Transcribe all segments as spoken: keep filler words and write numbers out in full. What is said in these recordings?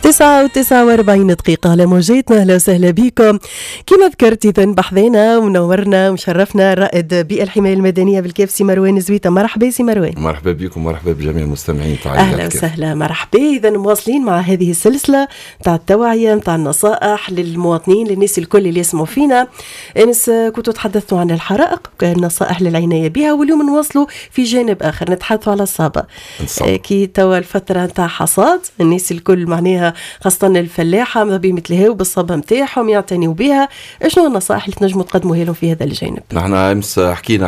تسعة وتسعة واربعين دقيقة على موجاتنا. أهلا وسهلا بكم. كما ذكرت إذن بحذينا ومنورنا ومشرفنا رائد بيئة الحماية المدنية بالكاف سي مروان زويته. مرحبا سي مروان. مرحبا بكم، مرحبا بجميع المستمعين تاع أهلا وسهلا، مرحبا. إذن مواصلين مع هذه السلسلة تاع التوعية تاع النصائح للمواطنين، للناس الكل اللي يسمعوا فينا. أمس كنتوا تحدثتوا عن الحرائق، النصائح للعناية بها، واليوم نواصلوا في جانب آخر نتحدثوا على الصابة. كي توا الفترة تاع حصاد، الناس الكل معناها خاصة الفلاحة ماذا بهم يتلهوا بالصبة متاعهم يعتنيوا بها. شنو النصائح اللي تنجموا تقدموها لهم في هذا الجانب؟ نحن امس حكينا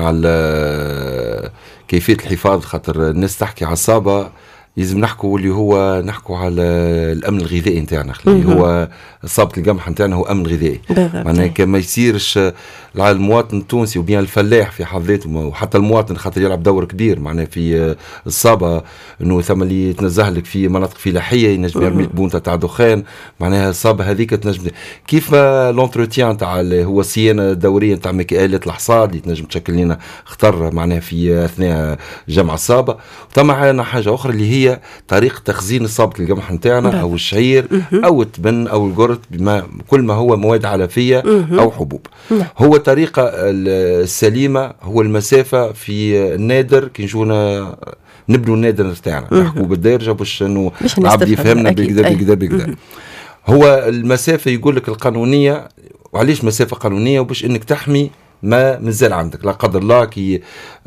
على كيفية الحفاظ، خاطر الناس تحكي على الصابة، لازم نحكوا اللي هو نحكوا على الامن الغذائي نتاعنا، اللي هو صابة القمح نتاعنا هو امن غذائي. معناها كما يصيرش على المواطن التونسي وبين الفلاح في حد ذاته، وحتى المواطن خاطر يلعب دور كبير معناها في الصابة، انه ثم اللي يتنزه لك في مناطق فلاحيه ينجم يرمي بونتا تاع دخان. معناها الصابة هذيك تنجم كيف لونتروتيان تاع هو الصيانه الدوريه تاع آلات الحصاد اللي تنجم تشكل لنا خطر معناها في اثناء جمع الصابة. ثم عندنا حاجه اخرى اللي هي طريقه تخزين صابة القمح نتاعنا او الشعير او التبن او القرط، بما كل ما هو مواد علفيه او حبوب. هو الطريقه السليمه هو المسافه في النادر كي نجونا نبنوا النادر نتاعنا، نحكوا بالدارجه باش انه العبد يفهمنا بكذا بكذا بكذا. هو المسافه يقول لك القانونيه، وعليش مسافه قانونيه؟ وباش انك تحمي ما مازال عندك، لا قدر الله كي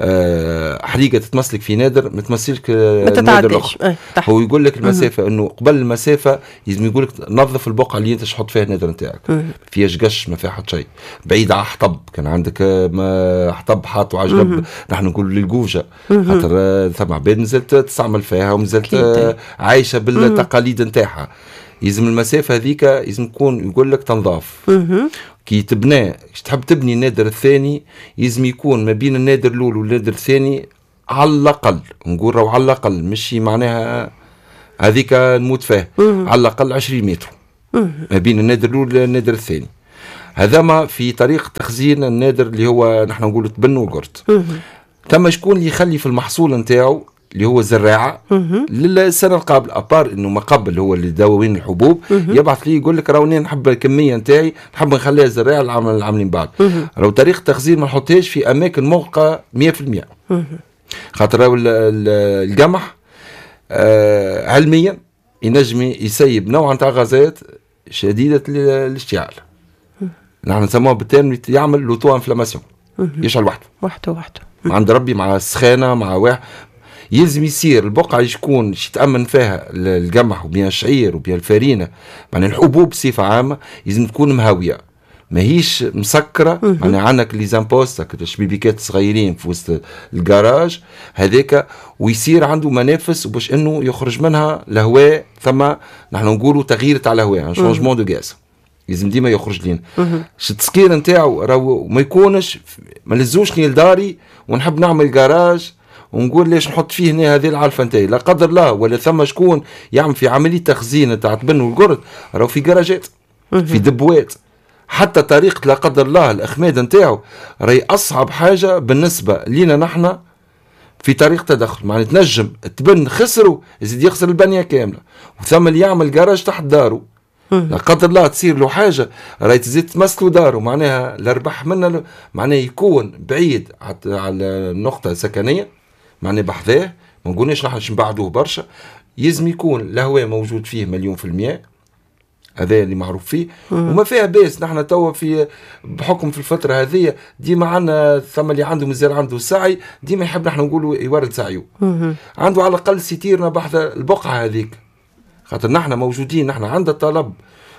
آه حريقه تتمسلك في نادر ما تمسلك نادر الاخر. هو يقول لك المسافه انه قبل المسافه لازم يقول لك نظف البقعه اللي انت تحط فيها النادر نتاعك، ما فيهاش قش ما فيها حتى شيء، بعيد على حطب. كان عندك ما حطب حاط وعجلب، نحن نقول للجوجه خاطر ثم عباد نزلت تستعمل فيها ومازالت آه عايشه بالتقاليد نتاعها. يلزم المسافه هذيك لازم تكون يقول لك تنظاف. كي تبنى تحب تبني النادر الثاني يلزم يكون ما بين النادر الاول والنادر الثاني على الاقل، نقول راهو على الاقل مش معناها هذيك نموت فيها، على الاقل عشرين متر ما بين النادر الاول والنادر الثاني. هذا ما في طريقه تخزين النادر اللي هو نحن نقولوا تبن والقرط. تم شكون اللي يخلي في المحصول نتاعو اللي هو زراعه للسنه القابله، ابار انه ما قبل هو اللي دواوين الحبوب يبعث لي يقول لك راوني نحب الكميه نتاعي نحب نخليها زراعه العام العاملين بعد. راهو طريقه تخزين ما نحطهاش في اماكن مغلقه مية في المية، خاطر راهو القمح آه علميا ينجم يسيب نوع نتاع غازات شديده الاشتعال، نحن نسموها بالتالي يعمل لوتو انفلاماسيون، يشعل وحده وحده وحده عند ربي مع السخانه مع واحد. يلزم يصير البقعة يكون يتأمن فيها القمح وبين الشعير وبين الفارينة، يعني الحبوب بصفة عامة يلزم تكون مهوية، ماهيش مسكرة. يعني عندك لي زامبوست الشبيبيكات صغيرين في وسط الجراج هذاك، ويصير عنده منافس باش انه يخرج منها الهواء، ثم نحن نقولوا تغيير تاع الهواء، شونجمون دو غاز، لازم ديما يخرج لين التسكير نتاعو راهو ما يكونش ما نلزوش لي لداري ونحب نعمل جراج ونقول ليش نحط فيه هنا هذه العلفه نتاعي، لا قدر الله ولا ثم شكون يعمل في عمليه تخزين تاع تبن والقرط راهو في جراجات في دبوات. حتى طريقه لا قدر الله الاخماد نتاعو راهي اصعب حاجه بالنسبه لينا نحن في طريقه تدخل. معناتها تنجم تبن خسره يزيد يخسر البنيه كامله، وثم اللي يعمل جراج تحت داره لا قدر الله تصير له حاجه راهي تزيد تمسك له داره، معناها الارباح منه معناها يكون بعيد على النقطه السكنيه، معناه بحذاه ما نقولناش نحن نبعدوه برشا، يلزم يكون الهواء موجود فيه مليون في المية، هذا اللي معروف فيه. مم. وما فيها باس نحن توا في بحكم في الفتره هذه ديما عندنا ثم اللي عنده مازال عنده سعي ديما يحب نحن نقولوا يورد سعيه، عنده على الاقل ستيرنا بحث البقعه هذيك، خاطر نحن موجودين نحن عند الطلب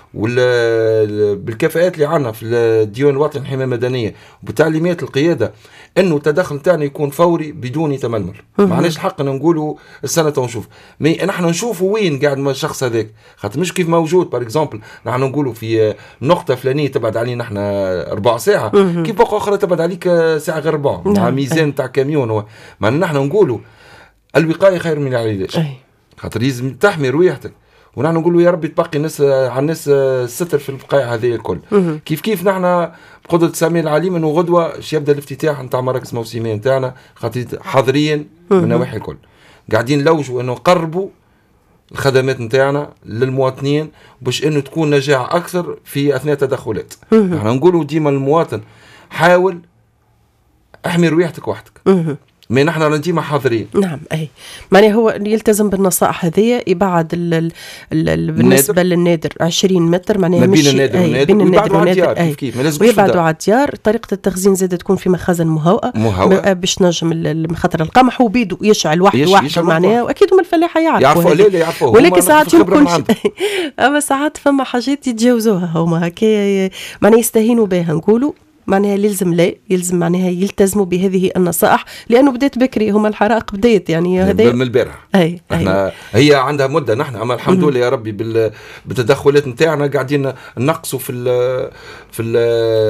بالكفاءات اللي عندنا في الديوان الوطني للحماية المدنية وبتعليمات القيادة انه التدخل تاعنا يكون فوري بدون تململ. معناش الحق ان نقولوا السنة ونشوف، مي نحن نشوفوا وين قاعد الشخص هذاك، خاطر مش كيف موجود بار اكزامبل نحن نقولوا في نقطة فلانية تبعد علينا نحن أربع ساعة، كيف بقى أخرى تبعد عليك ساعة غير ربع مع ميزان تاع كاميون. معنى نحن نقولوا الوقاية خير من العلاج، خاطر لازم تحمي روايحتك، ونحن نقولوا يا ربي تبقي الناس على الناس الستر في البقايا هذه الكل. كيف كيف نحن بقدرة سامي العليم انه غدوه يبدا الافتتاح نتاع مراكز موسميه نتاعنا، خاطر حاضرين من النواحي الكل، قاعدين نلوجوا انه نقربوا الخدمات نتاعنا للمواطنين باش انه تكون نجاح اكثر في اثناء التدخلات. احنا نقولوا ديما للمواطن حاول احمي رواحتك وحدك. ما نحن رانا ديما حاضرين. نعم اي معناها هو يلتزم بالنصائح هذه، يبعد ال ال ال بالنسبه للنادر عشرين متر معناها بين النادر والنادر، بين النادر والنادر كيف كيف ما لازمش ويبعدوا على الديار. طريقه التخزين زادت تكون في مخازن مهوأة مهوأة باش نجم خاطر القمح وبيدو يشعل وحده وحده معناها، واكيد هم الفلاحه يعرفوا يعرفوا لا لا يعرفوا، ولكن ساعات يمكن اما ساعات فما حاجات يتجاوزوها هما هكا معناها يستهينوا بها نقولوا معناها يلزم لا يلزم معناها يلتزموا بهذه النصائح، لانه بدات بكري هما الحرائق بدات يعني هذا من البارح. اي احنا أي. هي عندها مده نحن اما الحمد لله يا ربي بالتدخلات نتاعنا قاعدين نقصوا في ال في ال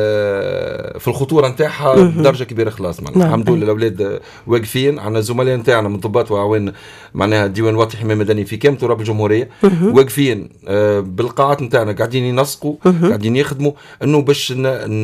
في الخطوره نتاعها بدرجه كبيره خلاص معناها. الحمد لله الاولاد واقفين، عندنا زملاء نتاعنا من ضباط وعوان معناها ديوان وطني حمايه مدني في كامل تراب الجمهوريه واقفين بالقاعات نتاعنا قاعدين ينسقوا قاعدين يخدموا انه باش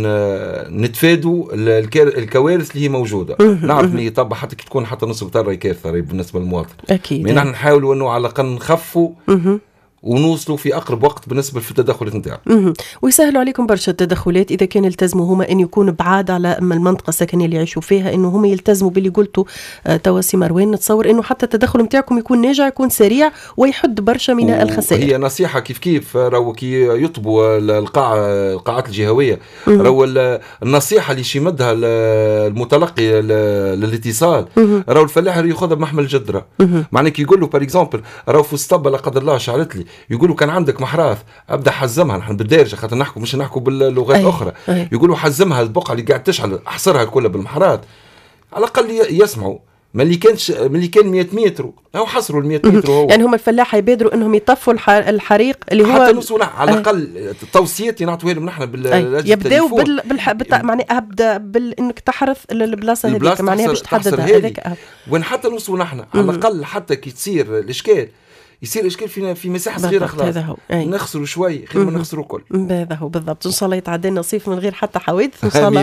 نتفادوا الكوارث اللي هي موجوده. نعرف اللي طبعا حتى كي تكون حتى نص بتر كارثه بالنسبه للمواطن اكيد، نحن نحاولوا انه على الاقل نخفوا ونوصلوا في اقرب وقت بالنسبه في التدخلات نتاعنا. ويسهلوا عليكم برشا التدخلات اذا كان التزموا هما ان يكون بعاد على المنطقه السكنيه اللي يعيشوا فيها، انه هما يلتزموا باللي قلتوا توا سي مروان. نتصور انه حتى التدخل نتاعكم يكون ناجع يكون سريع ويحد برشا من الخسائر. هي نصيحه كيف كيف راهو كي يطبوا القاعه القاعات الجهويه راهو النصيحه اللي يمدها المتلقي للاتصال راهو الفلاح ياخذها بمحمل الجدره. معناه كي يقول له بار اكزومبل راهو في السطبه لا قدر الله شعلت لي يقولوا كان عندك محراث ابدا حزمها، نحن بالدارجه خاطر نحكوا مش نحكوا باللغات الاخرى، يقولوا حزمها البقعه اللي قاعد تشعل احصرها كلها بالمحراث، على الاقل يسمعوا. ما اللي كانش من اللي كان مئة متر او حصروا ال مئة متر هو يعني هم الفلاحه يبادروا انهم يطفوا الحريق اللي هو حتى نوصلوا على الاقل توصيات نعطوها لهم نحن بال يبداو بال, بال... معناها ابدا بال انك تحرث البلاصه هذيك معناها باش تحددها هذاك، وين حتى نوصلوا نحن على الاقل حتى كي تصير الاشكال يصير اشكال فينا في مساحه صغيره خلاص نخسروا شوي خير ما نخسروا كل. هذا هو بالضبط. ان شاء الله يتعدى لنا صيف من غير حتى حوادث ان شاء الله.